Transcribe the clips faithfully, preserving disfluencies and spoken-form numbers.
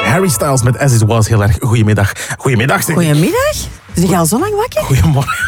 Harry Styles met As It Was. Heel erg goedemiddag. Goedemiddag, zeg. Goedemiddag. Zit je al zo lang wakker? Goedemorgen.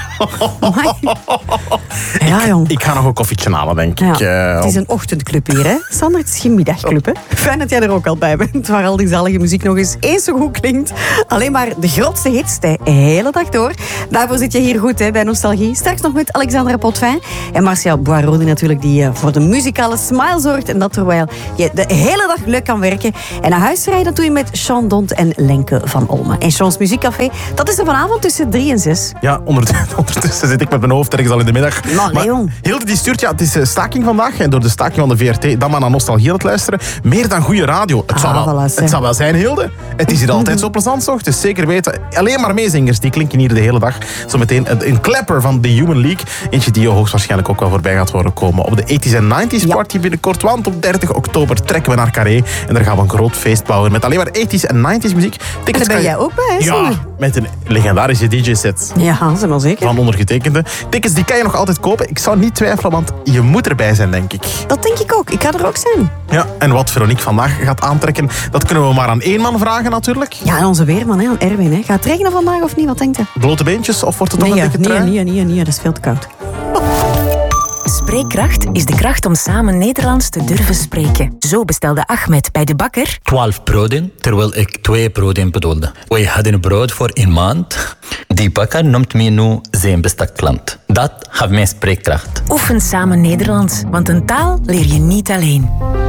Ja, jong. Ik ga nog een koffietje halen, denk ik. Ja, Uh, het is een ochtendclub hier, hè? Sander, het is geen middagclub, hè? Fijn dat jij er ook al bij bent, waar al die zalige muziek nog eens eens zo goed klinkt. Alleen maar de grootste hits de hele dag door. Daarvoor zit je hier goed, hè, bij Nostalgie. Straks nog met Alexandra Potvin en Marcia Boisrodi natuurlijk, die uh, voor de muzikale smile zorgt. En dat terwijl je de hele dag leuk kan werken. En naar huis rijden, dat doe je met Sean Dont en Lenke van Olmen. En Sean's Muziekcafé, dat is er vanavond tussen drie en zes. Ja, ondertussen, ondertussen zit ik met mijn hoofd ergens al in de middag. Nou, nee, jong. Hilde die stuurt, ja, het is staking vandaag. En door de staking van de V R T, dan maar naar Nostalgie aan het luisteren. Meer dan goede radio. Het, zou, Ah, wel, voilà, het zou wel zijn, Hilde. Het is hier altijd zo plezant, toch? Dus zeker weten. Alleen maar meezingers, die klinken hier de hele dag. Zometeen een, een klepper van The Human League. Eentje die je hoogstwaarschijnlijk ook wel voorbij gaat horen komen. Op de eighties en nineties Ja. party binnenkort. Want op dertig oktober trekken we naar Carré. En daar gaan we een groot feest bouwen met alleen maar eighties en nineties muziek. En Tickets daar ben kan je- jij ook bij, hè, Ja, Sander? met een legendarische D J-set. Ja, zeg maar zeker. Van ondergetekende. Tickets die kan je nog altijd kopen. Ik zou niet twijfelen, want je moet erbij zijn, denk ik. Dat denk ik ook. Ik ga er ook zijn. Ja, en wat Veronique vandaag gaat aantrekken, dat kunnen we maar aan één man vragen natuurlijk. Ja, en onze weerman, hè, aan Erwin. Hè. Gaat het regenen vandaag of niet? Wat denkt u? Blote beentjes of wordt het toch Nee, een nee, dikke trui? nee, nee, nee, dat is veel te koud. Spreekkracht is de kracht om samen Nederlands te durven spreken. Zo bestelde Ahmed bij de bakker twaalf broden, terwijl ik twee broden bedoelde. Wij hadden brood voor een maand. Die bakker noemt me nu zijn beste klant. Dat gaf mij spreekkracht. Oefen samen Nederlands, want een taal leer je niet alleen.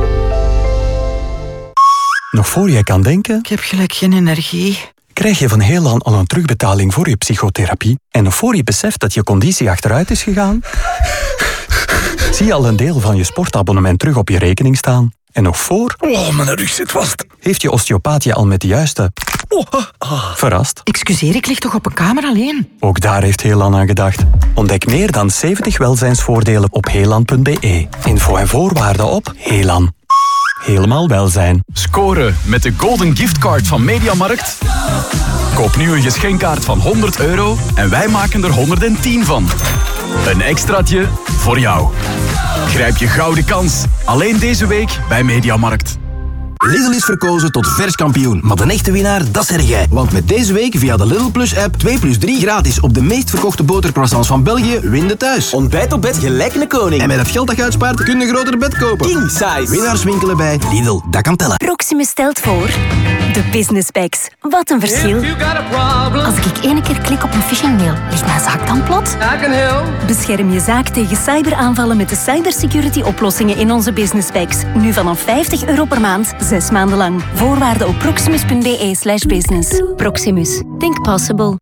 Nog voor je kan denken, Ik heb gelijk geen energie. krijg je van Heelan al een terugbetaling voor je psychotherapie. En nog voor je beseft dat je conditie achteruit is gegaan, zie je al een deel van je sportabonnement terug op je rekening staan. En nog voor Oh, mijn rug zit vast. heeft je osteopaat je al met de juiste verrast. Excuseer, ik lig toch op een kamer alleen? Ook daar heeft Heelan aan gedacht. Ontdek meer dan zeventig welzijnsvoordelen op heelan punt b e. Info en voorwaarden op Heelan. Helemaal welzijn. Scoren met de Golden Giftcard van Mediamarkt. Koop nu een geschenkkaart van honderd euro en wij maken er honderdtien van. Een extraatje voor jou. Grijp je gouden kans. Alleen deze week bij Mediamarkt. Lidl is verkozen tot vers kampioen, maar de echte winnaar, dat zeg jij. Want met deze week via de Lidl Plus app twee plus drie gratis op de meest verkochte botercroissants van België, win de thuis. Ontbijt op bed gelijk een koning. En met het geld dat je uitspaart, kun je een groter bed kopen. King size. Winnaars winkelen bij Lidl, dat kan tellen. Proximus stelt voor de Business Bags. Wat een verschil. Als ik één keer klik op een phishing mail, ligt mijn zaak dan plat? Bescherm je zaak tegen cyberaanvallen met de cybersecurity oplossingen in onze Business Bags. Nu vanaf vijftig euro per maand, zes maanden lang. Voorwaarden op proximus punt b e slash business. Proximus. Think possible.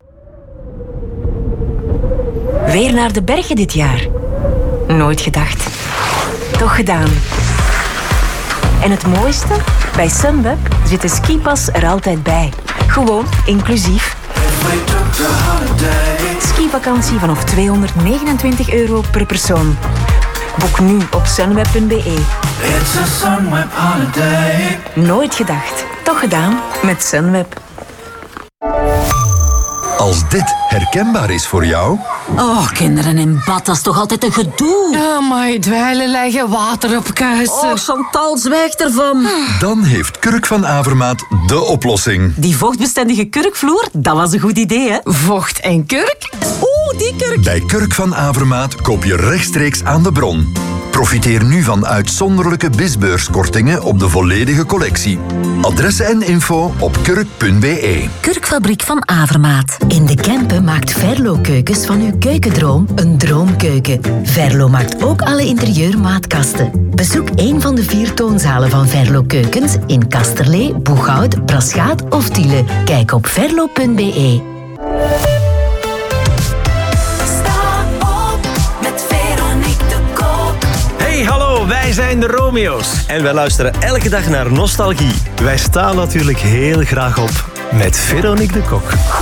Weer naar de bergen dit jaar. Nooit gedacht. Toch gedaan. En het mooiste? Bij Sunweb zit de skipas er altijd bij. Gewoon inclusief. Skivakantie vanaf tweehonderdnegenentwintig euro per persoon. Boek nu op sunweb punt b e. Nooit gedacht. Toch gedaan met Sunweb. Als dit herkenbaar is voor jou, Oh, kinderen in bad, dat is toch altijd een gedoe? Ja, maar dweilen leggen water op kuisen. Oh, Chantal, zwijgt ervan. dan heeft Kurk van Avermaat de oplossing. Die vochtbestendige kurkvloer, dat was een goed idee, hè? Vocht en kurk? Oeh, die kurk. Bij Kurk van Avermaat koop je rechtstreeks aan de bron. Profiteer nu van uitzonderlijke bisbeurskortingen op de volledige collectie. Adressen en info op kurk punt b e. Kurkfabriek van Avermaat. In de Kempen maakt Verlo Keukens van uw keukendroom een droomkeuken. Verlo maakt ook alle interieurmaatkasten. Bezoek een van de vier toonzalen van Verlo Keukens in Kasterlee, Boeghout, Braschaat of Tiele. Kijk op verlo punt b e. Hey, hallo, wij zijn de Romeo's. En wij luisteren elke dag naar Nostalgie. Wij staan natuurlijk heel graag op met Veronique de Kok.